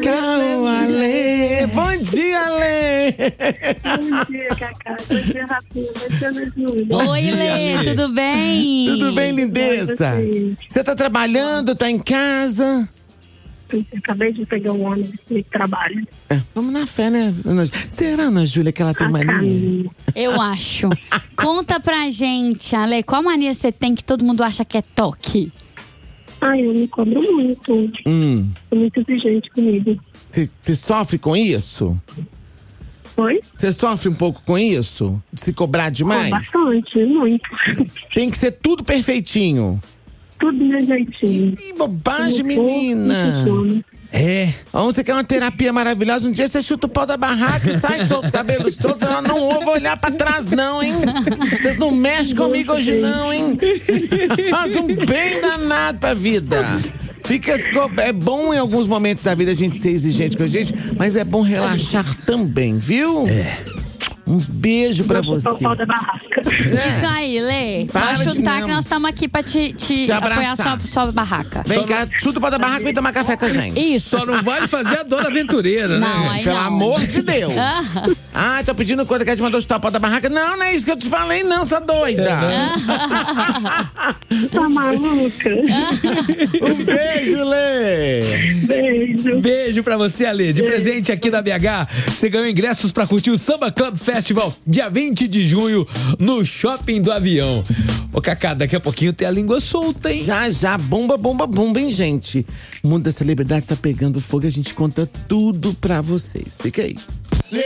Cacau, Ale. Bom dia, Ale. Bom dia, Cacau. Bom dia, Rafinha. Bom dia, Ana Júlia. Oi, Lê, tudo bem? Tudo bem, lindeza? Você tá trabalhando, tá em casa? Eu acabei de pegar um ônibus de trabalho. Vamos na fé, né? Será, Ana Júlia, que ela tem mania? Eu acho. Conta pra gente, Ale, qual mania você tem que todo mundo acha que é toque? Eu me cobro muito. Sou muito exigente comigo. Você sofre com isso? Oi? Você sofre um pouco com isso? De se cobrar demais? Bastante, muito. Tem que ser tudo perfeitinho. Tudo do meu jeitinho. Que bobagem, menina. Você quer uma terapia maravilhosa? Um dia você chuta o pau da barraca e sai solto o cabelo solto. Eu não vou olhar pra trás, não, hein? Vocês não mexem comigo hoje, não, hein? Faz um bem danado pra vida. É bom em alguns momentos da vida a gente ser exigente com a gente, mas é bom relaxar também, viu? Um beijo pra você. Isso aí, Lê. Pode chutar que nós estamos aqui pra te apoiar sua barraca. Vem cá, chuta o pau da barraca e vem tomar café com a gente. Isso. Só não vai fazer a dona aventureira, né? Não, aí Pelo não. amor de Deus. Tô pedindo conta que a gente mandou chutar o pau da barraca. Não é isso que eu te falei, não, sua doida. Tá maluca? Um beijo, Lê. Beijo. Beijo pra você, Ale. De presente aqui da BH, você ganhou ingressos pra curtir o Samba Club Festival, dia 20 de junho, no Shopping do Avião. Ô, Cacá, daqui a pouquinho tem a língua solta, hein? Já, bomba, hein, gente? O mundo das celebridades tá pegando fogo, a gente conta tudo pra vocês. Fica aí.